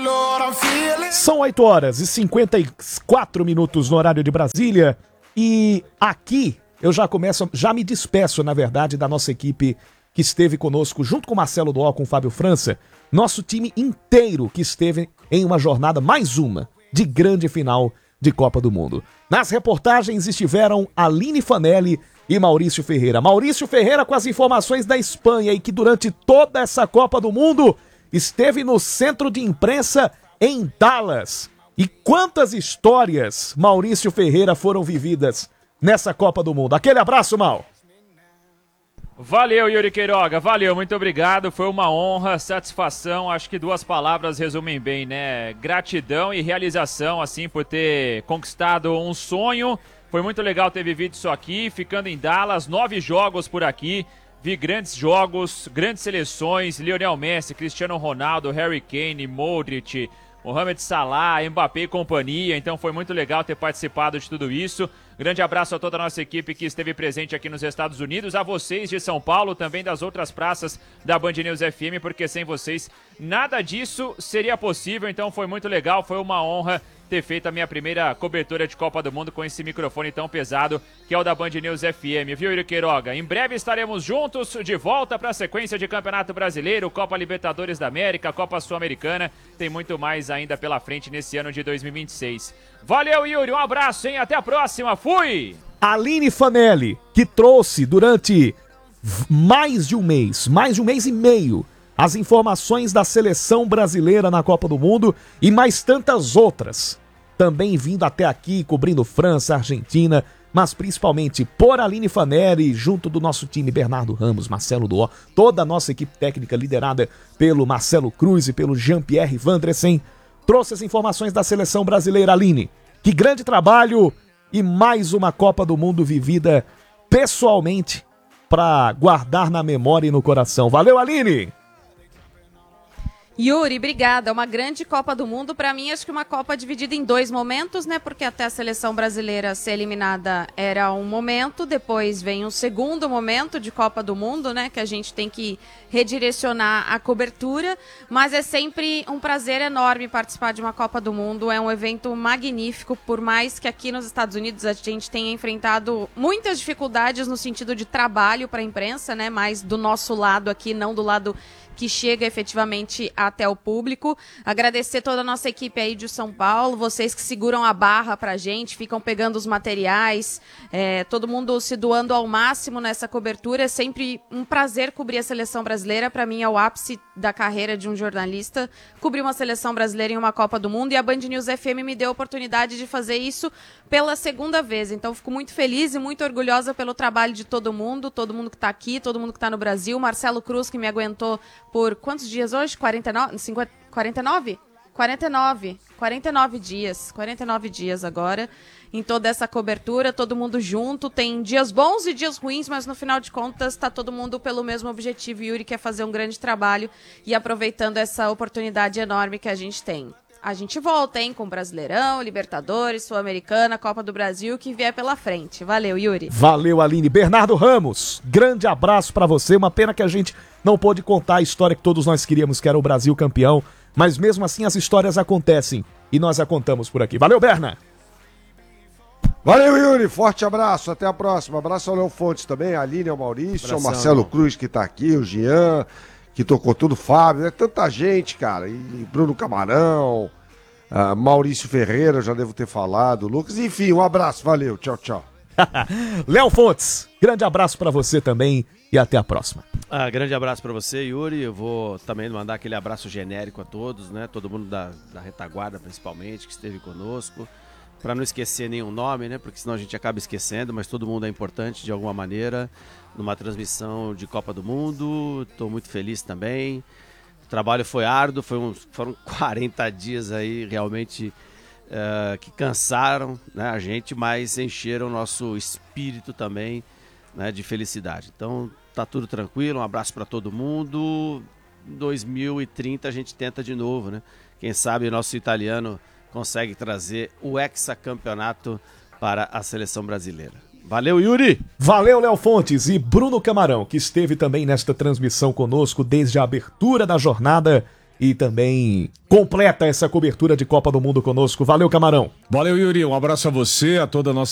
São 8 horas e 54 minutos no horário de Brasília. E aqui eu já me despeço, na verdade, da nossa equipe que esteve conosco, junto com o Marcelo Duó, com o Fábio França, nosso time inteiro que esteve em uma jornada, mais uma, de grande final de Copa do Mundo. Nas reportagens estiveram Aline Fanelli e Maurício Ferreira. Maurício Ferreira com as informações da Espanha e que durante toda essa Copa do Mundo esteve no centro de imprensa em Dallas. E quantas histórias, Maurício Ferreira, foram vividas nessa Copa do Mundo. Aquele abraço, Mal. Valeu, Yuri Queiroga, valeu, muito obrigado, foi uma honra, satisfação, acho que 2 palavras resumem bem, né? Gratidão e realização, assim, por ter conquistado um sonho. Foi muito legal ter vivido isso aqui, ficando em Dallas, 9 jogos por aqui. Vi grandes jogos, grandes seleções, Lionel Messi, Cristiano Ronaldo, Harry Kane, Modric, Mohamed Salah, Mbappé e companhia, então foi muito legal ter participado de tudo isso. Grande abraço a toda a nossa equipe que esteve presente aqui nos Estados Unidos, a vocês de São Paulo, também das outras praças da Band News FM, porque sem vocês nada disso seria possível, então foi muito legal, foi uma honra ter feito a minha primeira cobertura de Copa do Mundo com esse microfone tão pesado que é o da Band News FM, viu, Yuri Queiroga? Em breve estaremos juntos de volta para a sequência de Campeonato Brasileiro, Copa Libertadores da América, Copa Sul-Americana, tem muito mais ainda pela frente nesse ano de 2026. Valeu, Yuri, um abraço, hein? Até a próxima, fui! Aline Fanelli, que trouxe durante mais de um mês e meio, as informações da seleção brasileira na Copa do Mundo e mais tantas outras. Também vindo até aqui, cobrindo França, Argentina, mas principalmente por Aline Fanelli, junto do nosso time Bernardo Ramos, Marcelo Duó, toda a nossa equipe técnica liderada pelo Marcelo Cruz e pelo Jean-Pierre Vandresen, trouxe as informações da seleção brasileira. Aline, que grande trabalho e mais uma Copa do Mundo vivida pessoalmente para guardar na memória e no coração. Valeu, Aline! Yuri, obrigada. É uma grande Copa do Mundo. Para mim, acho que uma Copa dividida em 2 momentos, né? Porque até a seleção brasileira ser eliminada era um momento, depois vem um segundo momento de Copa do Mundo, né? Que a gente tem que redirecionar a cobertura. Mas é sempre um prazer enorme participar de uma Copa do Mundo. É um evento magnífico, por mais que aqui nos Estados Unidos a gente tenha enfrentado muitas dificuldades no sentido de trabalho para a imprensa, né? Mais do nosso lado aqui, não do lado que chega efetivamente até o público. Agradecer toda a nossa equipe aí de São Paulo, vocês que seguram a barra pra gente, ficam pegando os materiais, todo mundo se doando ao máximo nessa cobertura. É sempre um prazer cobrir a seleção brasileira. Pra mim é o ápice da carreira de um jornalista, cobrir uma seleção brasileira em uma Copa do Mundo, e a Band News FM me deu a oportunidade de fazer isso pela segunda vez. Então fico muito feliz e muito orgulhosa pelo trabalho de todo mundo que tá aqui, todo mundo que tá no Brasil. Marcelo Cruz, que me aguentou por quantos dias hoje? 49? 50, 49? 49 dias. 49 dias agora em toda essa cobertura, todo mundo junto. Tem dias bons e dias ruins, mas no final de contas está todo mundo pelo mesmo objetivo. Yuri quer fazer um grande trabalho e aproveitando essa oportunidade enorme que a gente tem. A gente volta, hein, com Brasileirão, Libertadores, Sul-Americana, Copa do Brasil, que vier pela frente. Valeu, Yuri. Valeu, Aline. Bernardo Ramos, grande abraço pra você. Uma pena que a gente não pôde contar a história que todos nós queríamos, que era o Brasil campeão. Mas mesmo assim as histórias acontecem e nós a contamos por aqui. Valeu, Berna. Valeu, Yuri. Forte abraço. Até a próxima. Abraço ao Léo Fontes também, a Aline, ao Maurício, abração, ao Marcelo Cruz, que tá aqui, o Jean, que tocou tudo, Fábio, é tanta gente, cara, e Bruno Camarão, Maurício Ferreira, já devo ter falado, Lucas, enfim, um abraço, valeu, tchau, tchau. Léo Fontes, grande abraço pra você também e até a próxima. Grande abraço pra você, Yuri, eu vou também mandar aquele abraço genérico a todos, né, todo mundo da retaguarda principalmente, que esteve conosco, pra não esquecer nenhum nome, né, porque senão a gente acaba esquecendo, mas todo mundo é importante de alguma maneira, numa transmissão de Copa do Mundo. Estou muito feliz também. O trabalho foi árduo, foram 40 dias aí realmente que cansaram, né, a gente, mas encheram o nosso espírito também, né, de felicidade. Então tá tudo tranquilo, um abraço para todo mundo. Em 2030 a gente tenta de novo, né? Quem sabe o nosso italiano consegue trazer o hexacampeonato para a seleção brasileira. Valeu, Yuri! Valeu, Léo Fontes e Bruno Camarão, que esteve também nesta transmissão conosco desde a abertura da jornada e também completa essa cobertura de Copa do Mundo conosco. Valeu, Camarão. Valeu, Yuri. Um abraço a você, a toda a nossa